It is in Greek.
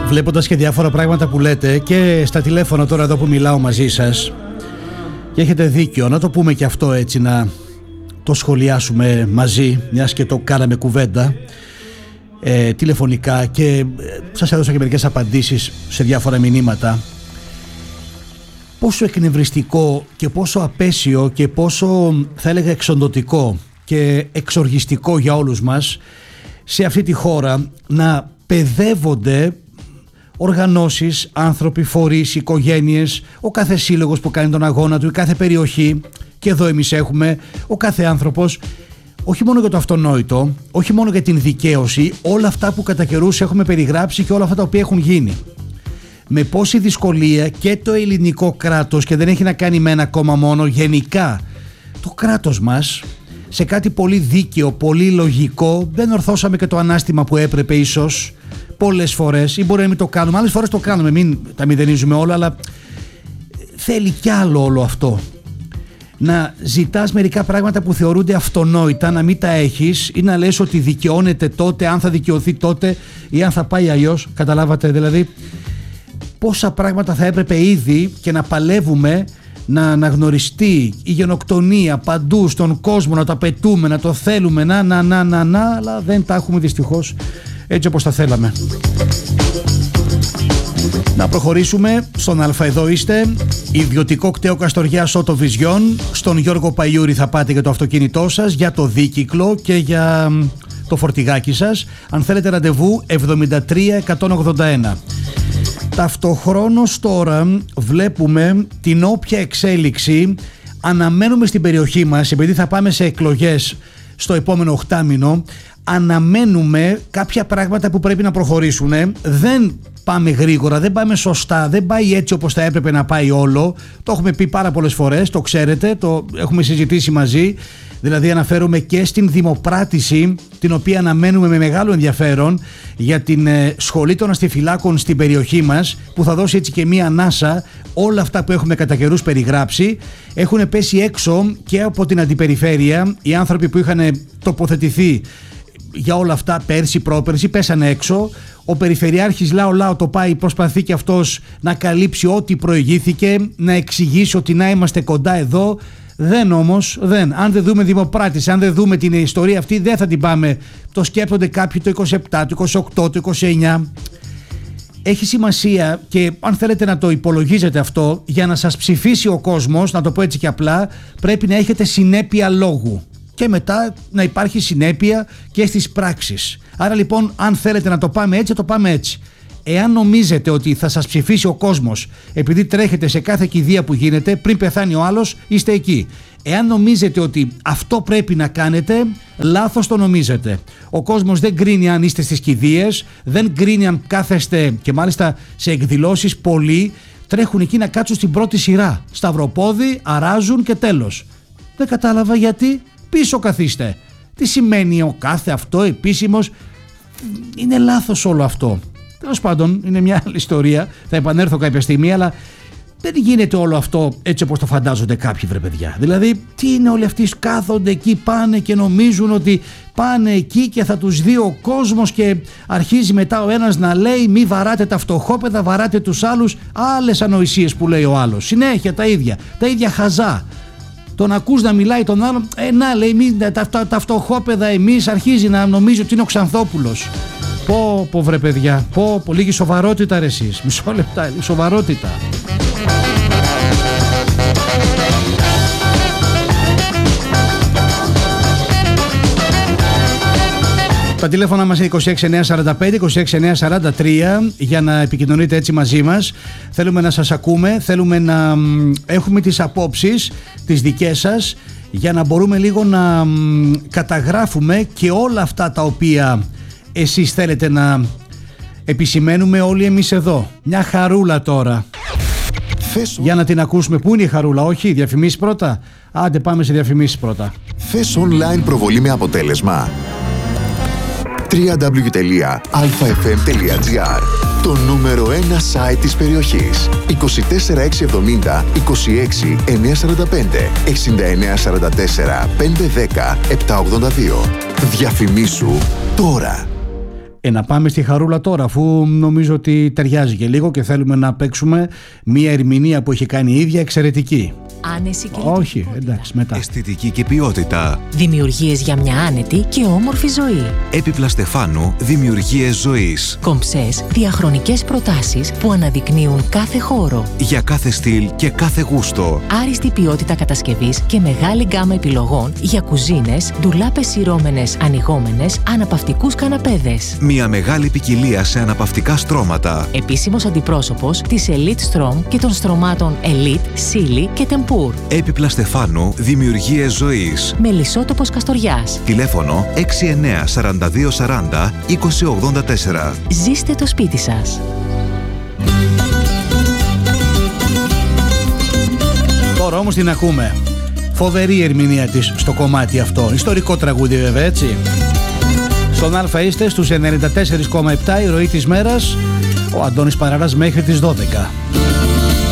βλέποντας και διάφορα πράγματα που λέτε και στα τηλέφωνα τώρα εδώ που μιλάω μαζί σας, και έχετε δίκιο, να το πούμε και αυτό έτσι, να το σχολιάσουμε μαζί, μιας και το κάναμε κουβέντα τηλεφωνικά και σας έδωσα και μερικές απαντήσεις σε διάφορα μηνύματα. Πόσο εκνευριστικό και πόσο απέσιο και πόσο, θα έλεγα, εξοντωτικό και εξοργιστικό για όλους μας σε αυτή τη χώρα να παιδεύονται οργανώσεις, άνθρωποι, φορείς, οικογένειες, ο κάθε σύλλογος που κάνει τον αγώνα του, η κάθε περιοχή, και εδώ εμείς έχουμε, ο κάθε άνθρωπος, όχι μόνο για το αυτονόητο, όχι μόνο για την δικαίωση, όλα αυτά που κατά καιρούς έχουμε περιγράψει και όλα αυτά τα οποία έχουν γίνει. Με πόση δυσκολία και το ελληνικό κράτος, και δεν έχει να κάνει με ένα κόμμα μόνο, γενικά το κράτος μας, σε κάτι πολύ δίκαιο, πολύ λογικό, δεν ορθώσαμε και το ανάστημα που έπρεπε ίσως πολλές φορές, ή μπορεί να μην το κάνουμε, άλλες φορές το κάνουμε, μην τα μηδενίζουμε όλα, αλλά θέλει κι άλλο όλο αυτό. Να ζητάς μερικά πράγματα που θεωρούνται αυτονόητα, να μην τα έχεις, ή να λες ότι δικαιώνεται τότε, αν θα δικαιωθεί τότε ή αν θα πάει αλλιώς. Καταλάβατε δηλαδή πόσα πράγματα θα έπρεπε ήδη και να παλεύουμε να αναγνωριστεί η γενοκτονία παντού στον κόσμο, να το απαιτούμε, να το θέλουμε, αλλά δεν τα έχουμε δυστυχώς έτσι όπως τα θέλαμε. Να προχωρήσουμε στον Α, εδώ είστε, ιδιωτικό κτέο Καστοριάς Ότο Βιζιόν. Στον Γιώργο Παϊούρη θα πάτε για το αυτοκίνητό σας, για το δίκυκλο και για το φορτηγάκι σας. Αν θέλετε ραντεβού 73181. Ταυτοχρόνως τώρα βλέπουμε την όποια εξέλιξη αναμένουμε στην περιοχή μας, επειδή θα πάμε σε εκλογές στο επόμενο οκτάμηνο, αναμένουμε κάποια πράγματα που πρέπει να προχωρήσουν. Δεν πάμε γρήγορα, δεν πάμε σωστά, δεν πάει έτσι όπως θα έπρεπε να πάει όλο. Το έχουμε πει πάρα πολλές φορές, το ξέρετε, το έχουμε συζητήσει μαζί. Δηλαδή αναφέρομαι και στην δημοπράτηση, την οποία αναμένουμε με μεγάλο ενδιαφέρον, για την σχολή των αστιφυλάκων στην περιοχή μας, που θα δώσει έτσι και μία ανάσα. Όλα αυτά που έχουμε κατά καιρούς περιγράψει έχουν πέσει έξω και από την αντιπεριφέρεια. Οι άνθρωποι που είχαν τοποθετηθεί για όλα αυτά πέρσι, πρόπερσι, πέσανε έξω. Ο Περιφερειάρχης Λάο το πάει, προσπαθεί και αυτός να καλύψει ό,τι προηγήθηκε, να εξηγήσει ότι να είμαστε κοντά εδώ. Δεν όμως, αν δεν δούμε δημοπράτηση, αν δεν δούμε την ιστορία αυτή, δεν θα την πάμε. Το σκέπτονται κάποιοι το 27, το 28, το 29. Έχει σημασία, και αν θέλετε να το υπολογίζετε αυτό, για να σας ψηφίσει ο κόσμος, να το πω έτσι και απλά, πρέπει να έχετε συνέπεια λόγου. Και μετά να υπάρχει συνέπεια και στις πράξεις. Άρα λοιπόν, αν θέλετε να το πάμε έτσι, το πάμε έτσι. Εάν νομίζετε ότι θα σας ψηφίσει ο κόσμος επειδή τρέχετε σε κάθε κηδεία που γίνεται, πριν πεθάνει ο άλλος, είστε εκεί. Εάν νομίζετε ότι αυτό πρέπει να κάνετε, λάθος το νομίζετε. Ο κόσμος δεν κρίνει αν είστε στις κηδείες, δεν κρίνει αν κάθεστε, και μάλιστα σε εκδηλώσεις πολλοί τρέχουν εκεί να κάτσουν στην πρώτη σειρά. Σταυροπόδι, αράζουν και τέλος. Δεν κατάλαβα γιατί. Πίσω καθίστε. Τι σημαίνει ο κάθε αυτό επίσημος? Είναι λάθος όλο αυτό. Τέλος πάντων, είναι μια άλλη ιστορία. Θα επανέλθω κάποια στιγμή, αλλά δεν γίνεται όλο αυτό έτσι όπως το φαντάζονται κάποιοι, βρε παιδιά. Δηλαδή, τι είναι όλοι αυτοί, κάθονται εκεί, πάνε και νομίζουν ότι πάνε εκεί και θα τους δει ο κόσμος, και αρχίζει μετά ο ένας να λέει μη βαράτε τα φτωχόπεδα, βαράτε τους άλλους. Άλλες ανοησίες που λέει ο άλλος. Συνέχεια τα ίδια χαζά. Τον ακούς να μιλάει τον άλλον, να λέει τα φτωχόπεδα εμείς, αρχίζει να νομίζει ότι είναι ο Ξανθόπουλος. Πω βρε παιδιά, λίγη σοβαρότητα ρε εσείς, μισό λεπτά, σοβαρότητα. Τα τηλέφωνα μας είναι 26945, 26943 για να επικοινωνείτε έτσι μαζί μας. Θέλουμε να σας ακούμε, θέλουμε να έχουμε τις απόψεις, τις δικές σας, για να μπορούμε λίγο να καταγράφουμε και όλα αυτά τα οποία εσείς θέλετε να επισημαίνουμε όλοι εμείς εδώ. Μια χαρούλα τώρα. Για να την ακούσουμε. Πού είναι η χαρούλα? Όχι, διαφημίσεις πρώτα. Άντε πάμε σε διαφημίσεις πρώτα. Θες online προβολή με αποτέλεσμα? www.alfafm.gr, το νούμερο 1 site της περιοχής. 24670 26 945 6944 510 782. Διαφημίσου τώρα. Να πάμε στη Χαρούλα τώρα, αφού νομίζω ότι ταιριάζει και λίγο και θέλουμε να παίξουμε μια ερμηνεία που έχει κάνει η ίδια εξαιρετική. Άνεση και όχι, εντάξει, μετά. Αισθητική και ποιότητα. Δημιουργίες για μια άνετη και όμορφη ζωή. Έπιπλα Στεφάνου, δημιουργίες ζωής. Κομψές, διαχρονικές προτάσεις που αναδεικνύουν κάθε χώρο. Για κάθε στυλ και κάθε γούστο. Άριστη ποιότητα κατασκευής και μεγάλη γκάμα επιλογών για κουζίνες, ντουλάπες σειρώμενες, ανοιγόμενες, αναπαυτικούς καναπέδες. Μια μεγάλη ποικιλία σε αναπαυτικά στρώματα. Επίσημος αντιπρόσωπος της Elite Strom και των στρωμάτων Elite, Silly και Tempur. Έπιπλα Στεφάνου, δημιουργίες ζωής. Μελισσότοπος Καστοριάς. Τηλέφωνο 69 42 40 2084. Ζήστε το σπίτι σας. Τώρα όμως την ακούμε. Φοβερή ερμηνεία της στο κομμάτι αυτό. Ιστορικό τραγούδι βέβαια, έτσι. Στον Α είστε στους 94,7, η ροή της μέρας. Ο Αντώνης Παραράς μέχρι τις 12.